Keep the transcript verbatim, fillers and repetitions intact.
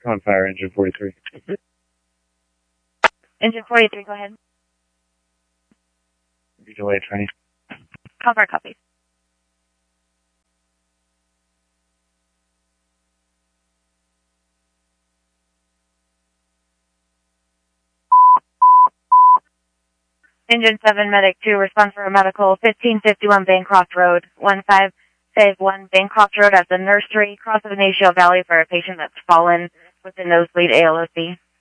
On fire, engine forty-three. Engine forty-three, go ahead. You delay train. Cover copy. Engine seven, Medic two, respond for a medical, fifteen fifty-one Bancroft Road, one five five one Bancroft Road at the nursery, Cross of Ignacio Valley for a patient that's fallen with a nosebleed A L O C.